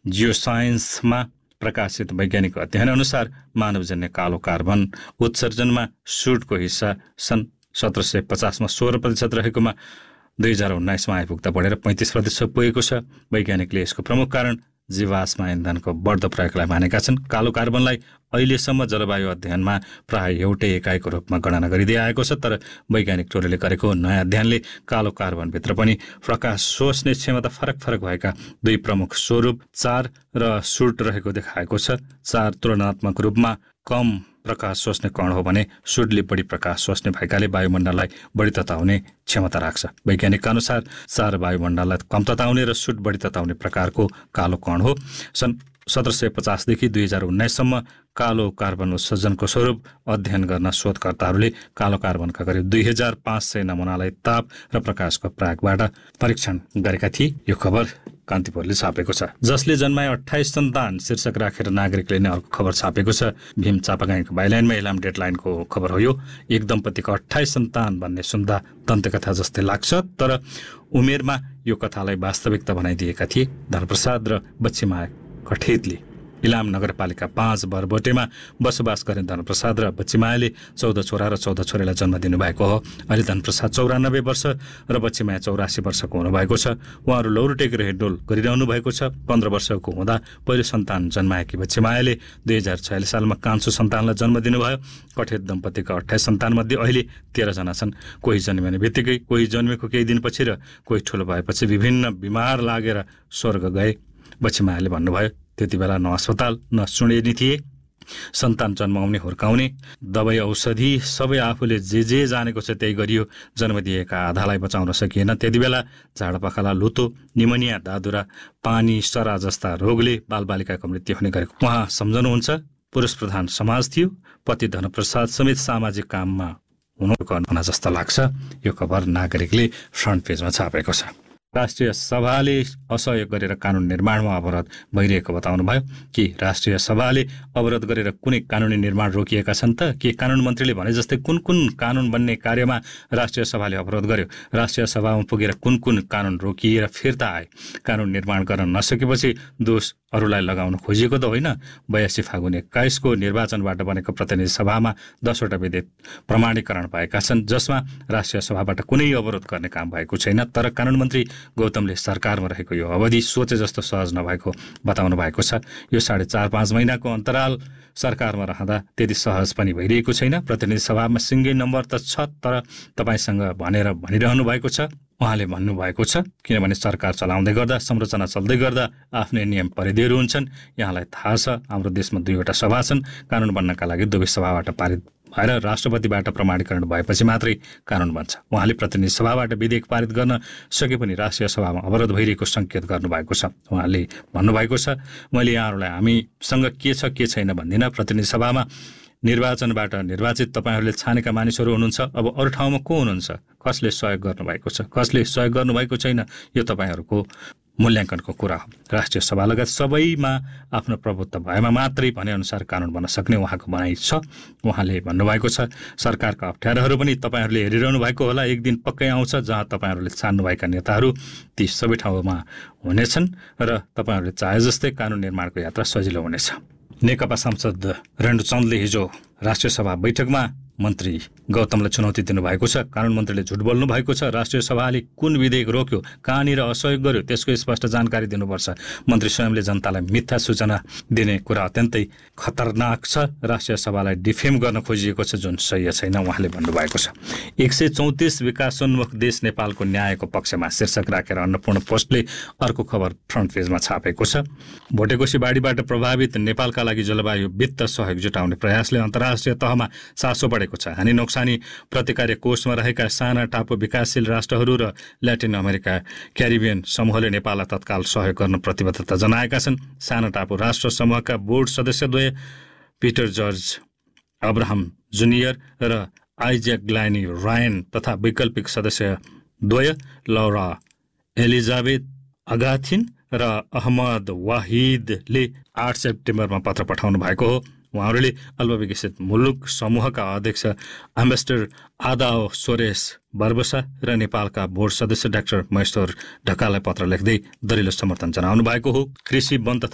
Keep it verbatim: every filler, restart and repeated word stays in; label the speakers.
Speaker 1: जियोसाइन्समा प्रकाशित वैज्ञानिक अध्ययन अनुसार मानवजन्य कालो कार्बन उत्सर्जनमा सुटको हिस्सा सन् सत्र सय पचासमा सोह्र प्रतिशत रहेकोमा दुई हजार उन्नाइसमा आइपुग्दा बढेर पैँतिस प्रतिशत पुगेको छ। वैज्ञानिकले यसको प्रमुख कारण जीवाश्म इन्धनको बढ्दो प्रयोगलाई मानेका छन्। कालो कार्बनलाई अहिलेसम्म जलवायु अध्ययनमा प्राय एउटै एकाइको रूपमा गणना गरिँदै आएको छ, तर वैज्ञानिक टोलीले गरेको नयाँ अध्ययनले कालो कार्बनभित्र पनि प्रकाश सोच्ने क्षमता फरक फरक भएका दुई प्रमुख स्वरूप चार र सुट रहेको देखाएको छ। चार तुलनात्मक रूपमा कम प्रकाश सोच्ने कण हो भने सुटले बढी प्रकाश सोच्ने भएकाले वायुमण्डललाई बढी तताउने क्षमता राख्छ। वैज्ञानिकका अनुसार चार वायुमण्डललाई कम तताउने र सुट बढी तताउने प्रकारको कालो कण हो। सन् सत्र सय पचासदेखि दुई हजार उन्नाइससम्म कालो कार्बन उत्सर्जनको स्वरूप अध्ययन गर्न शोधकर्ताहरूले कालो कार्बनका करिब दुई हजार पाँच सय नमुनालाई ताप र प्रकाशको प्रयोगबाट परीक्षण गरेका थिए। यो खबर कान्तिपुरले छापेको छ। जसले जन्माए अठाइस सन्तान शीर्षक राखेर नागरिकले नै अर्को खबर छापेको छ। भीम चापागाईको बाइलाइनमा इलाम डेडलाइनको खबर हो यो। एक दम्पतिको अठाइस सन्तान भन्ने सुन्दा दन्तकथा जस्तै लाग्छ, तर उमेरमा यो कथालाई वास्तविकता बनाइदिएका थिए धनप्रसाद र बच्चीमाया कठेतले। इलाम नगरपालिका पाँच बरबोटेमा बसोबास गर्ने धनप्रसाद र बच्चीमायाले चौध छोरा र चौध छोरीलाई जन्म दिनुभएको हो। अहिले धनप्रसाद चौरानब्बे वर्ष र बच्चीमाया चौरासी वर्षको हुनुभएको छ। उहाँहरू लौरो टेकेर हिँडडुल गरिरहनु भएको छ। पन्ध्र वर्षको हुँदा पहिलो सन्तान जन्माएकी बच्चीमायाले दुई हजार छयालिस सालमा कान्छो सन्तानलाई जन्म दिनुभयो। कठेत दम्पतिका अठाइस सन्तानमध्ये अहिले तेह्रजना छन्। कोही जन्मिने बित्तिकै, कोही जन्मेको केही दिनपछि र कोही ठुलो भएपछि विभिन्न बिमार लागेर स्वर्ग गए। बच्चीमायाले भन्नुभयो, त्यति बेला न अस्पताल न सुनेनी थिए। सन्तान जन्माउने, हुर्काउने, दबाई औषधि सबै आफूले जे जे जानेको छ त्यही गरियो। जन्म दिएका आधालाई बचाउन सकिएन। त्यति बेला झाडापखाला, लुतो, निमोनिया, दादुरा, पानी सरा जस्ता रोगले बालबालिकाको मृत्यु हुने गरेको उहाँ सम्झनुहुन्छ। पुरुष प्रधान समाज थियो। पति धनप्रसाद समेत सामाजिक काममा हुनु जस्तो लाग्छ। यो खबर नागरिकले फ्रन्ट पेजमा छापेको छ। राष्ट्रिय सभाले असहयोग गरेर कानुन निर्माणमा अवरोध भइरहेको बताउनुभयो। कि राष्ट्रिय सभाले अवरोध गरेर कुनै कानुनी निर्माण रोकिएका छन् त? के कानुन मन्त्रीले भने जस्तै कुन कुन कानुन बन्ने कार्यमा राष्ट्रिय सभाले अवरोध गर्यो? राष्ट्रिय सभामा पुगेर कुन कुन कानुन रोकिएर फिर्ता आए? कानुन निर्माण गर्न नसकेपछि दोष अरूलाई लगाउन खोजिएको त होइन। बयासी फागुन एक्काइसको निर्वाचनबाट बनेको प्रतिनिधि सभामा दसवटा विधेयक प्रमाणीकरण भएका छन्, जसमा राष्ट्रिय सभाबाट कुनै अवरोध गर्ने काम भएको छैन। तर कानुन मन्त्री गौतमले सरकारमा रहेको यो अवधि सोचे जस्तो सहज नभएको बताउनु भएको छ। यो साढे चार पाँच महिनाको अन्तराल सरकारमा रहँदा त्यति सहज पनि भइरहेको छैन। प्रतिनिधि सभामा सिङ्गै नम्बर त छ, तर तपाईँसँग भनेर भनिरहनु भएको छ। उहाँले भन्नुभएको छ, किनभने सरकार चलाउँदै गर्दा, संरचना चल्दै गर्दा आफ्नै नियम परिधिहरू हुन्छन्। यहाँलाई थाहा छ, हाम्रो देशमा दुईवटा सभा छन्। कानुन बन्नका लागि दुवै सभाबाट पारित भएर राष्ट्रपतिबाट प्रमाणीकरण भएपछि मात्रै कानुन बन्छ। उहाँले प्रतिनिधि सभाबाट विधेयक पारित गर्न सके पनि राष्ट्रिय सभामा अवरोध भइरहेको सङ्केत गर्नुभएको छ। उहाँले भन्नुभएको छ, मैले यहाँहरूलाई हामीसँग के छ के छैन भन्दिनँ। प्रतिनिधि सभामा निर्वाचनबाट निर्वाचित तपाईँहरूले छानेका मानिसहरू हुनुहुन्छ। अब अरू ठाउँमा को हुनुहुन्छ? कसले सहयोग गर्नुभएको छ, कसले सहयोग गर्नुभएको छैन, यो तपाईँहरूको मूल्याङ्कनको कुरा हो। राष्ट्रिय सभा लगायत सबैमा आफ्नो प्रभुत्व भएमा मात्रै भनेअनुसार कानुन बन्न सक्ने उहाँको भनाइ छ। उहाँले भन्नुभएको छ, सरकारका अप्ठ्याराहरू पनि तपाईँहरूले हेरिरहनु भएको होला। एक दिन पक्कै आउँछ जहाँ तपाईँहरूले छान्नुभएका नेताहरू ती सबै ठाउँमा हुनेछन् र तपाईँहरूले चाहे जस्तै कानुन निर्माणको यात्रा सजिलो हुनेछ। नेकपा सांसद रेणु चन्दले हिजो राष्ट्रिय सभा बैठकमा मन्त्री गौतमलाई चुनौती दिनुभएको छ। कानुन मन्त्रीले झुट बोल्नु भएको छ। राष्ट्रिय सभाले कुन विधेयक रोक्यो, कहाँनिर असहयोग गर्यो, त्यसको स्पष्ट जानकारी दिनुपर्छ। मन्त्री स्वयंले जनतालाई मिथ्या सूचना दिने कुरा अत्यन्तै खतरनाक छ। राष्ट्रिय सभालाई डिफेम गर्न खोजिएको छ, जुन सही छैन, उहाँले भन्नुभएको छ। एक सय चौतिस विकासोन्मुख देश नेपालको न्यायको पक्षमा शीर्षक राखेर अन्नपूर्ण पोस्टले अर्को खबर फ्रन्ट पेजमा छापेको छ। भोटेकोशी बाढीबाट प्रभावित नेपालका लागि जलवायु वित्त सहयोग जुटाउने प्रयासले अन्तर्राष्ट्रिय तहमा चासो बढेको छ। हानि नोक्सानी प्रतिकार कोषमा रहेका साना टापु विकासशील राष्ट्रहरू र ल्याटिन अमेरिका क्यारिबियन समूहले नेपाललाई तत्काल सहयोग गर्न प्रतिबद्धता जनाएका छन्। साना टापु राष्ट्र समूहका board सदस्यद्वय Peter George Abraham junior र आइज्याक ग्लानी रायन तथा वैकल्पिक सदस्य द्वय लौरा एलिजाबेथ अगाथिन र अहमद वाहिदले आठ सेप्टेम्बरमा पत्र पठाउनु भएको हो। उहाँहरूले अल्पविकसित मुलुक समूहका अध्यक्ष एम्बेसडर आदाओ सोरेस बर्बसा र नेपालका बोर्ड सदस्य डाक्टर महेश्वर ढकाललाई पत्र लेख्दै दरिलो समर्थन जनाउनु भएको हो। कृषि, वन तथा